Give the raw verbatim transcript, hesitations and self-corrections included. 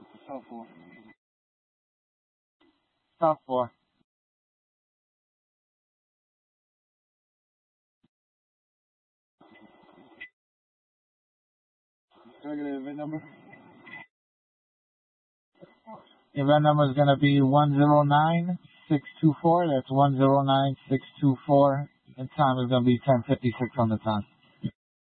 Stop four. Stop four. Can I get an event number? Event number is going to be one zero nine six two four. That's one zero nine six two four. And time is going to be ten fifty-six on the time.